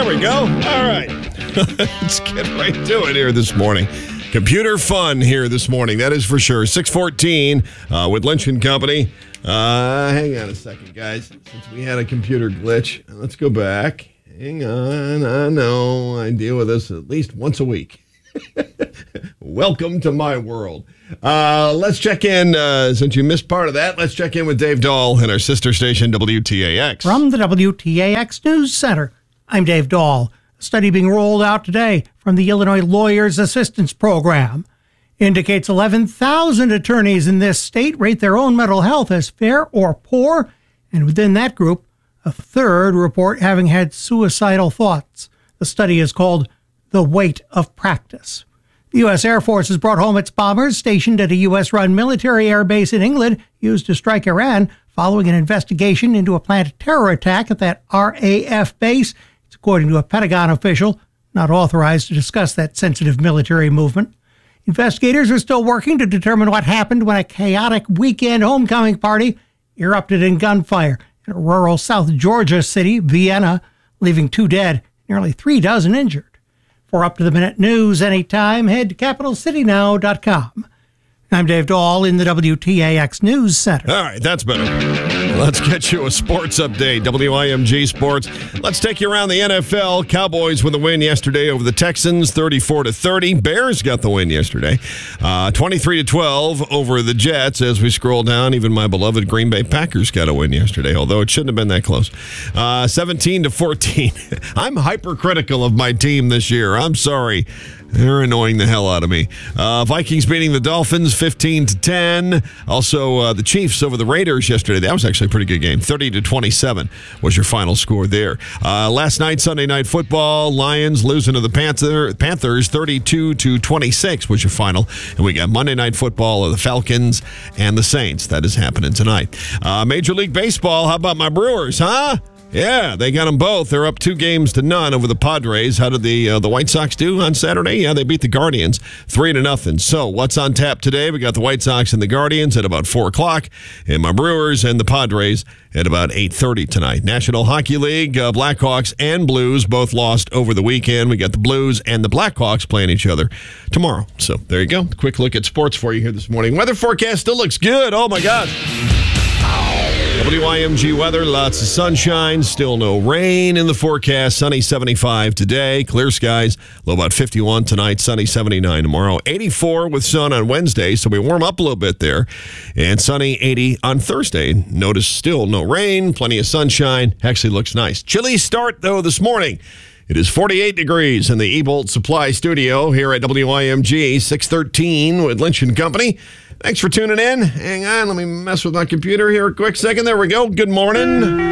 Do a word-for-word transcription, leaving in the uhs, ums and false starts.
we go. All right. Let's get right to it here this morning. Computer fun here this morning, that is for sure. six fourteen uh, with Lynch and Company. Uh, hang on a second, guys. Since we had a computer glitch, let's go back. Hang on. I know I deal with this at least once a week. Welcome to my world. Uh, let's check in. Uh, since you missed part of that, let's check in with Dave Dahl and our sister station, W T A X. From the W T A X News Center, I'm Dave Dahl. A study being rolled out today from the Illinois Lawyers Assistance Program indicates eleven thousand attorneys in this state rate their own mental health as fair or poor, and within that group, a third report having had suicidal thoughts. The study is called The Weight of Practice. The U S Air Force has brought home its bombers stationed at a U S-run military air base in England used to strike Iran following an investigation into a planned terror attack at that R A F base. It's according to a Pentagon official, not authorized to discuss that sensitive military movement. Investigators are still working to determine what happened when a chaotic weekend homecoming party erupted in gunfire in a rural South Georgia city, Vienna, leaving two dead, nearly three dozen injured. For up-to-the-minute news anytime, head to capital city now dot com. I'm Dave Dahl in the W T A X News Center. All right, that's better. Let's get you a sports update. W I M G Sports. Let's take you around the N F L. Cowboys with a win yesterday over the Texans, thirty-four to thirty. Bears got the win yesterday, uh, twenty-three to twelve over the Jets. As we scroll down, even my beloved Green Bay Packers got a win yesterday, although it shouldn't have been that close. Uh, seventeen to fourteen. I'm hypercritical of my team this year. I'm sorry. They're annoying the hell out of me. Uh, Vikings beating the Dolphins fifteen to ten. Also, uh, the Chiefs over the Raiders yesterday. That was actually a pretty good game. thirty to twenty-seven was your final score there. Uh, last night, Sunday Night Football, Lions losing to the Panther, Panthers thirty-two to twenty-six was your final. And we got Monday Night Football of the Falcons and the Saints. That is happening tonight. Uh, Major League Baseball, how about my Brewers, huh? Yeah, they got them both. They're up two games to none over the Padres. How did the uh, the White Sox do on Saturday? Yeah, they beat the Guardians three to nothing. So what's on tap today? We got the White Sox and the Guardians at about four o'clock, and my Brewers and the Padres at about eight thirty tonight. National Hockey League, uh, Blackhawks and Blues both lost over the weekend. We got the Blues and the Blackhawks playing each other tomorrow. So there you go. Quick look at sports for you here this morning. Weather forecast still looks good. Oh, my God. W I M G weather, lots of sunshine, still no rain in the forecast. Sunny seventy-five today, clear skies, low about fifty-one tonight, sunny seventy-nine tomorrow. eighty-four with sun on Wednesday, so we warm up a little bit there. And sunny eighty on Thursday. Notice still no rain, plenty of sunshine, actually looks nice. Chilly start, though, this morning. It is forty-eight degrees in the Ebolt Supply Studio here at W I M G, six thirteen with Lynch and Company. Thanks for tuning in. Hang on, let me mess with my computer here a quick second. There we go. Good morning.